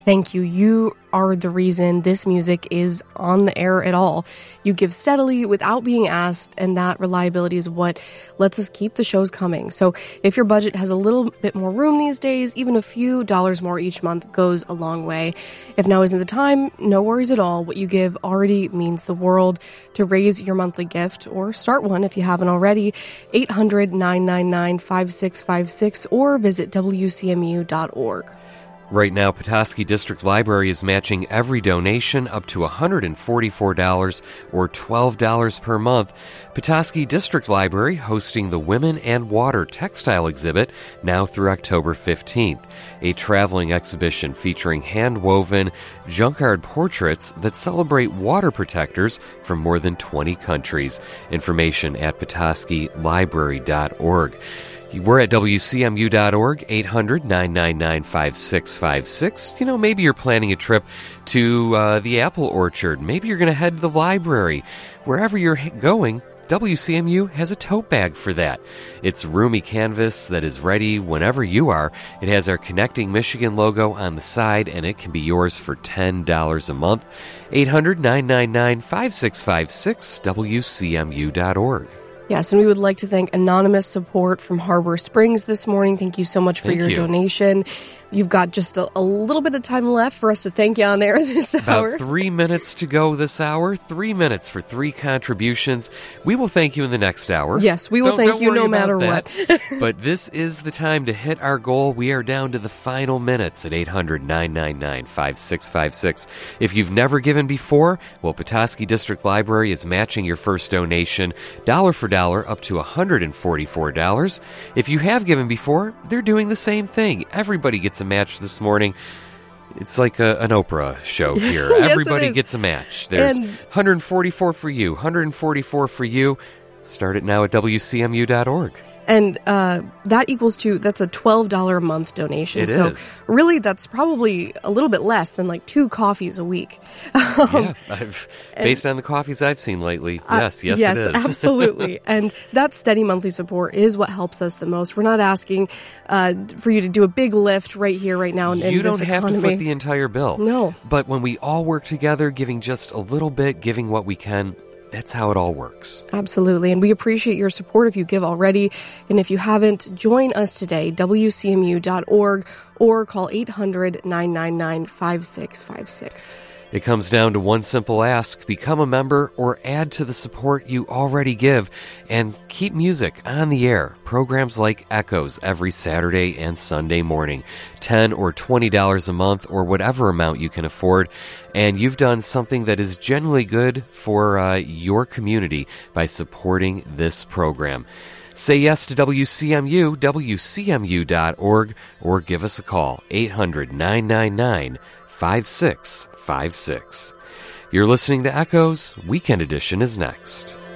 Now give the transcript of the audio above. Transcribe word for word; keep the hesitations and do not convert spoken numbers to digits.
Thank you. You are the reason this music is on the air at all. You give steadily without being asked, and that reliability is what lets us keep the shows coming. So if your budget has a little bit more room these days, even a few dollars more each month goes a long way. If now isn't the time, no worries at all. What you give already means the world. To raise your monthly gift, or start one if you haven't already, eight hundred, nine nine nine, five six five six or visit W C M U dot org. Right now, Petoskey District Library is matching every donation up to one hundred forty-four dollars or twelve dollars per month. Petoskey District Library hosting the Women and Water Textile Exhibit now through October fifteenth, a traveling exhibition featuring hand-woven junkyard portraits that celebrate water protectors from more than twenty countries. Information at petoskey library dot org. We're at W C M U dot org, eight hundred, nine nine nine, five six five six. You know, maybe you're planning a trip to uh, the apple orchard. Maybe you're going to head to the library. Wherever you're going, W C M U has a tote bag for that. It's roomy canvas that is ready whenever you are. It has our Connecting Michigan logo on the side, and it can be yours for ten dollars a month. eight hundred, nine nine nine, five six five six, W C M U dot org. Yes, and we would like to thank Anonymous Support from Harbor Springs this morning. Thank you so much for Thank your you. donation. You've got just a, a little bit of time left for us to thank you on air this hour. About three minutes to go this hour. Three minutes for three contributions. We will thank you in the next hour. Yes, we will Don't- thank don't you worry no about matter that. what. But this is the time to hit our goal. We are down to the final minutes at eight hundred, nine nine nine, five six five six. If you've never given before, well, Petoskey District Library is matching your first donation dollar for dollar up to one hundred forty-four dollars. If you have given before, they're doing the same thing. Everybody gets a match this morning. It's like a, an Oprah show here. Yes, Everybody it is. gets a match. There's And- one hundred forty-four for you, one hundred forty-four for you. Start it now at W C M U dot org. And uh, that equals to, that's a twelve dollars a month donation. It so is. really, that's probably a little bit less than like two coffees a week. Yeah, I've, based on the coffees I've seen lately, yes, yes, yes, it is. absolutely. And that steady monthly support is what helps us the most. We're not asking uh, for you to do a big lift right here, right now. In, in You this don't have economy. to foot the entire bill. No. But when we all work together, giving just a little bit, giving what we can, that's how it all works. Absolutely. And we appreciate your support if you give already. And if you haven't, join us today, W C M U dot org, or call eight hundred, nine nine nine, five six five six. It comes down to one simple ask: become a member or add to the support you already give, and keep music on the air. Programs like Echoes every Saturday and Sunday morning, ten or twenty dollars a month, or whatever amount you can afford. And you've done something that is genuinely good for uh, your community by supporting this program. Say yes to W C M U, W C M U dot org, or give us a call, eight hundred, nine nine nine, five six five six. You're listening to Echoes. Weekend Edition is next.